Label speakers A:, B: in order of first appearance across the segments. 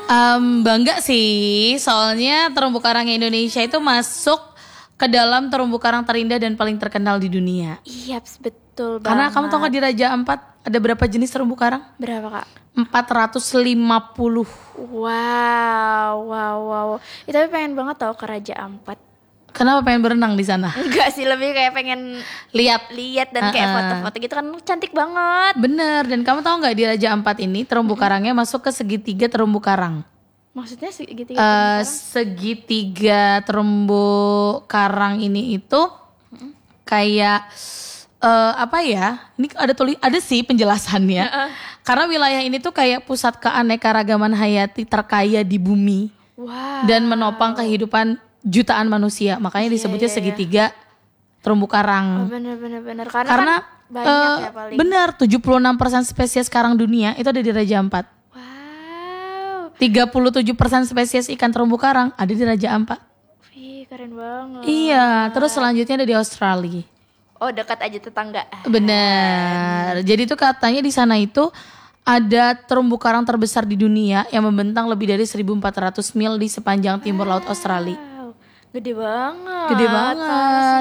A: Bangga sih, soalnya terumbu karang Indonesia itu masuk ke dalam terumbu karang terindah dan paling terkenal di dunia.
B: Iya, betul banget.
A: Karena kamu tahu nggak di Raja Ampat ada berapa jenis terumbu karang?
B: Berapa Kak?
A: 450.
B: Wow. Tapi pengen banget tahu ke Raja Ampat.
A: Kenapa pengen berenang di sana?
B: Enggak sih, lebih kayak pengen
A: Lihat
B: dan kayak foto-foto gitu kan, cantik banget.
A: Bener, dan kamu tahu nggak di Raja Ampat ini terumbu karangnya masuk ke segitiga terumbu karang.
B: Maksudnya segitiga terumbu karang?
A: Segitiga terumbu karang ini itu kayak apa ya? Ini ada sih penjelasannya. Karena wilayah ini tuh kayak pusat keanekaragaman hayati terkaya di bumi.
B: Wow.
A: Dan menopang kehidupan jutaan manusia. Makanya disebutnya segitiga terumbu karang.
B: Oh, bener. Karena kan banyak ya paling.
A: Bener, 76% spesies karang dunia itu ada di Raja Ampat.
B: Wow.
A: 37% spesies ikan terumbu karang ada di Raja Ampat.
B: Wih, keren banget.
A: Iya, terus selanjutnya ada di Australia.
B: Oh, dekat aja tetangga.
A: Bener. Jadi tuh katanya di sana itu ada terumbu karang terbesar di dunia yang membentang lebih dari 1.400 mil di sepanjang timur laut Australia.
B: Gede banget.
A: Gede banget.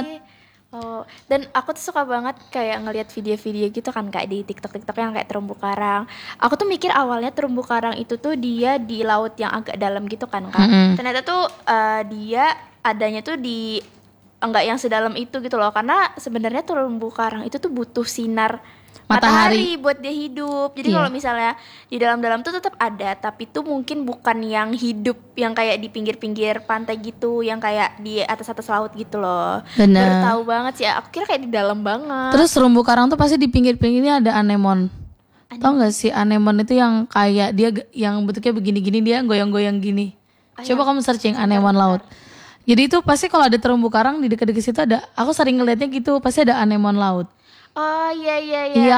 B: Oh, dan aku tuh suka banget kayak ngelihat video-video gitu kan kayak di TikTok yang kayak terumbu karang. Aku tuh mikir awalnya terumbu karang itu tuh dia di laut yang agak dalam gitu kan Kak. Ternyata tuh dia adanya tuh di enggak yang sedalam itu gitu loh. Karena sebenarnya terumbu karang itu tuh butuh sinar matahari buat dia hidup. Jadi kalau misalnya di dalam-dalam tuh tetap ada, tapi tuh mungkin bukan yang hidup yang kayak di pinggir-pinggir pantai gitu, yang kayak di atas-atas laut gitu loh.
A: Bener.
B: Baru tahu banget sih. Aku kira kayak di dalam banget.
A: Terus terumbu karang tuh pasti di pinggir-pinggirnya ada anemon. Tahu nggak sih anemon itu yang kayak dia yang bentuknya begini-gini, dia goyang-goyang gini. Coba kamu searching anemon laut. Jadi itu pasti kalau ada terumbu karang di dekat-dekat situ ada. Aku sering ngeliatnya gitu, pasti ada anemon laut.
B: Oh iya.
A: Iya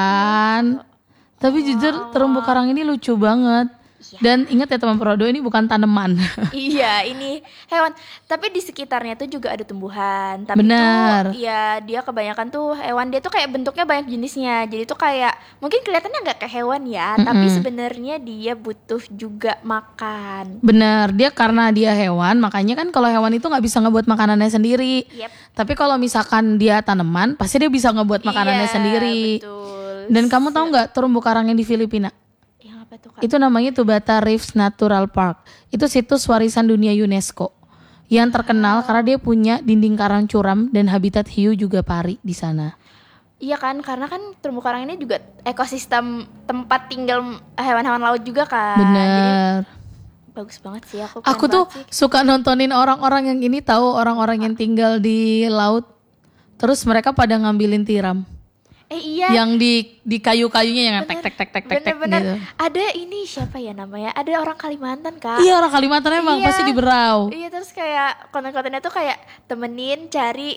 A: kan. Tapi jujur terumbu karang ini lucu banget. Dan ingat ya teman Prodo, ini bukan tanaman.
B: Iya, ini hewan. Tapi di sekitarnya tuh juga ada tumbuhan. Tapi
A: Bener.
B: tuh ya dia kebanyakan tuh hewan, dia tuh kayak bentuknya banyak jenisnya. Jadi tuh kayak mungkin kelihatannya nggak kayak hewan ya, tapi sebenarnya dia butuh juga makan.
A: Bener, dia karena dia hewan, makanya kan kalau hewan itu nggak bisa ngebuat makanannya sendiri. Tapi kalau misalkan dia tanaman, pasti dia bisa ngebuat makanannya sendiri.
B: Betul.
A: Dan kamu tahu nggak terumbu karang yang di Filipina?
B: Yang apa tuh Kak?
A: Itu namanya Tubata Reefs Natural Park. Itu situs warisan dunia UNESCO yang terkenal karena dia punya dinding karang curam dan habitat hiu juga pari di sana.
B: Iya kan, karena kan terumbu karang ini juga ekosistem tempat tinggal hewan-hewan laut juga kan.
A: Bener.
B: Jadi bagus banget sih aku.
A: Aku tuh suka nontonin orang-orang yang ini, tahu orang-orang yang tinggal di laut. Terus mereka pada ngambilin tiram.
B: Iya.
A: Yang di kayu-kayunya yang tek gitu.
B: Ada ini siapa ya namanya? Ada orang Kalimantan Kak.
A: Iya, orang Kalimantan emang pasti di berau.
B: Iya, terus kayak konten-kontennya tuh kayak temenin cari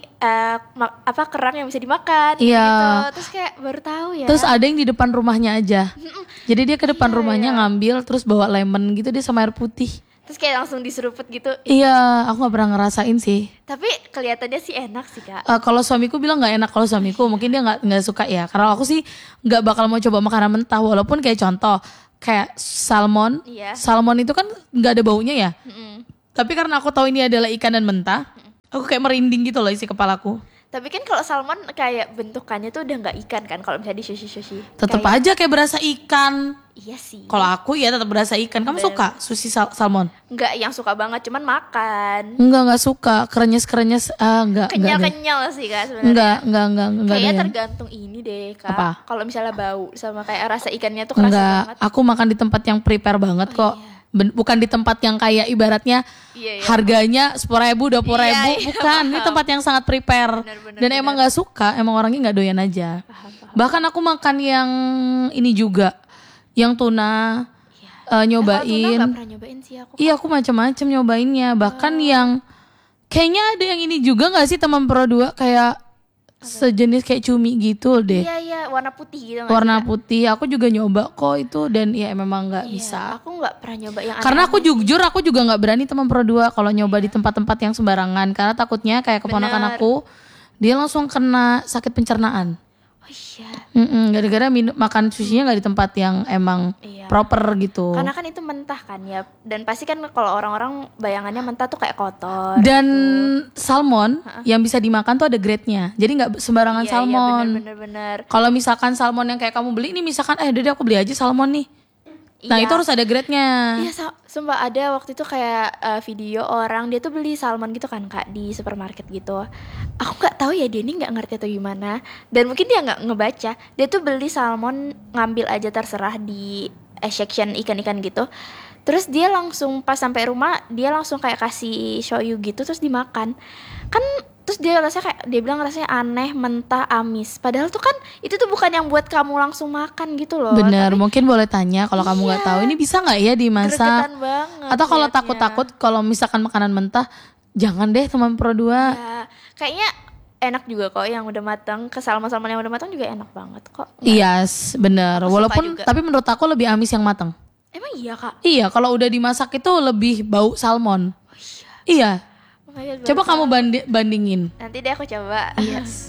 B: kerang yang bisa dimakan gitu. Terus kayak baru tahu ya.
A: Terus ada yang di depan rumahnya aja. Jadi dia ke depan rumahnya ngambil terus bawa lemon gitu, dia sama air putih.
B: Terus kayak langsung diseruput gitu.
A: Iya, aku gak pernah ngerasain sih.
B: Tapi kelihatannya sih enak sih Kak.
A: Kalau suamiku bilang nggak enak, kalau suamiku mungkin dia nggak suka ya. Karena aku sih nggak bakal mau coba makanan mentah, walaupun kayak contoh kayak salmon. Salmon itu kan nggak ada baunya ya. Tapi karena aku tahu ini adalah ikan dan mentah, aku kayak merinding gitu loh isi kepalaku.
B: Tapi kan kalau salmon kayak bentukannya tuh udah nggak ikan kan, kalau misalnya di sushi.
A: Tetep aja kayak berasa ikan.
B: Iya sih.
A: Kalau aku ya tetap berasa ikan. Kamu suka sushi salmon?
B: Enggak yang suka banget, cuman makan.
A: Enggak suka. Krenyes enggak.
B: Kenyal sih Kak sebenarnya.
A: Enggak.
B: Kayaknya tergantung ini deh Kak.
A: Apa?
B: Kalau misalnya bau sama kayak rasa ikannya tuh kerasa banget.
A: Aku makan di tempat yang prepare banget kok.
B: Iya.
A: Bukan di tempat yang kayak ibaratnya harganya 10.000, 20.000, bukan. Ini tempat yang sangat prepare. Dan emang nggak suka, emang orangnya nggak doyan aja.
B: Paham.
A: Bahkan aku makan yang ini juga, yang tuna, nyobain.
B: Tuna nggak pernah nyobain sih aku.
A: Iya, aku macam-macam nyobainnya. Bahkan yang kayaknya ada yang ini juga nggak sih teman Pro 2 kayak sejenis kayak cumi gitu deh.
B: Iya, warna putih gitu.
A: Warna putih, aku juga nyoba kok itu dan ya memang nggak bisa.
B: Aku nggak pernah nyoba yang.
A: Karena aku jujur aku juga nggak berani teman Pro 2 kalau nyoba di tempat-tempat yang sembarangan, karena takutnya kayak keponakan aku dia langsung kena sakit pencernaan.
B: Oh iya.
A: Gara-gara makan sushinya nggak di tempat yang emang proper gitu.
B: Karena kan itu mentah kan ya. Dan pasti kan kalau orang-orang bayangannya mentah tuh kayak kotor.
A: Dan
B: gitu.
A: salmon yang bisa dimakan tuh ada grade-nya. Jadi nggak sembarangan salmon.
B: Iya bener.
A: Kalau misalkan salmon yang kayak kamu beli ini, misalkan udah deh aku beli aja salmon nih. Nah itu harus ada grade-nya.
B: Iya, sumpah ada waktu itu kayak video orang dia tuh beli salmon gitu kan Kak di supermarket gitu. Aku nggak tahu ya dia ini nggak ngerti atau gimana. Dan mungkin dia nggak ngebaca. Dia tuh beli salmon ngambil aja terserah di section ikan-ikan gitu. Terus dia langsung pas sampai rumah dia langsung kayak kasih shoyu gitu terus dimakan. Kan terus dia bilang rasanya aneh, mentah, amis. Padahal tuh kan itu tuh bukan yang buat kamu langsung makan gitu loh.
A: Bener,
B: Tapi,
A: mungkin boleh tanya kalau kamu nggak tahu ini bisa nggak ya dimasak.
B: gregetan banget.
A: Atau kalau
B: liatnya.
A: takut-takut kalau misalkan makanan mentah, jangan deh teman Pro 2.
B: Ya, kayaknya enak juga kok yang udah matang. Ke salmon-salmon yang udah matang juga enak banget kok.
A: Iya, bener.
B: Aku suka
A: Walaupun
B: juga.
A: tapi menurut aku lebih amis yang matang.
B: Emang iya Kak?
A: Iya, kalau udah dimasak itu lebih bau salmon. Iya.
B: Oh my God,
A: Coba
B: baru
A: kamu
B: tahu.
A: bandingin.
B: Nanti deh aku coba.
A: Yes.